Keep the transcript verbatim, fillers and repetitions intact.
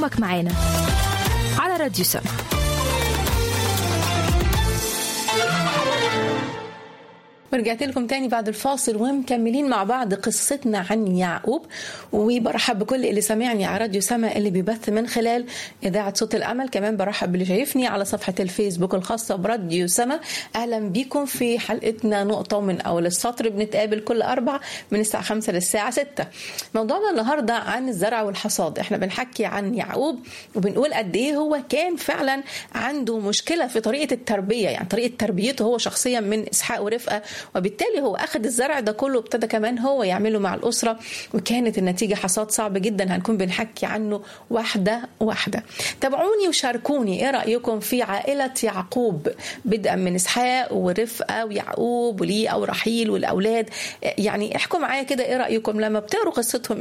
يومك معانا على راديو سما. ورجعت لكم تاني بعد الفاصل ومكملين مع بعض قصتنا عن يعقوب، وبرحب بكل اللي سمعني على راديو سما اللي بيبث من خلال إذاعة صوت الأمل. كمان برحب باللي شايفني على صفحة الفيسبوك الخاصة براديو سما. أهلا بيكم في حلقتنا نقطة من أول السطر. بنتقابل كل أربع من الساعة خمسة للساعة ستة. موضوعنا النهاردة عن الزرع والحصاد. احنا بنحكي عن يعقوب وبنقول قد ايه هو كان فعلا عنده مشكلة في طريقة التربية، يعني طريقة تربيته هو شخصيا من إسحاق ورفقة، وبالتالي هو أخذ الزرع ده كله ابتدى كمان هو يعمله مع الأسرة، وكانت النتيجة حصاد صعب جدا هنكون بنحكي عنه واحدة واحدة. تابعوني وشاركوني ايه رأيكم في عائلة يعقوب بدءا من إسحاق ورفقة ويعقوب وليئة ورحيل والأولاد. يعني احكوا معايا كده ايه رأيكم لما بتقروا قصتهم